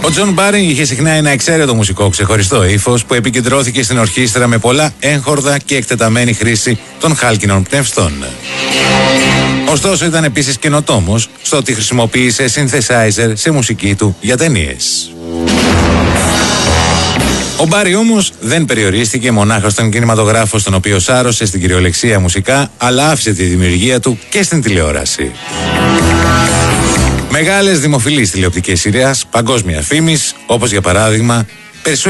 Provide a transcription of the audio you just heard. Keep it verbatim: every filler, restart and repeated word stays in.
Ο Τζον Μπάρι είχε συχνά ένα εξαίρετο μουσικό ξεχωριστό ύφος που επικεντρώθηκε στην ορχήστρα με πολλά έγχορδα και εκτεταμένη χρήση των χάλκινων πνευστών. Ωστόσο ήταν επίσης καινοτόμος στο ότι χρησιμοποίησε synthesizer σε μουσική του για ταινίες. Ο Μπάρι όμως δεν περιορίστηκε μονάχα στον κινηματογράφο, στον οποίο σάρωσε στην κυριολεξία μουσικά, αλλά άφησε τη δημιουργία του και στην τηλεόραση. Μεγάλες δημοφιλείς τηλεοπτικές σειρές παγκόσμια φήμης, όπως για παράδειγμα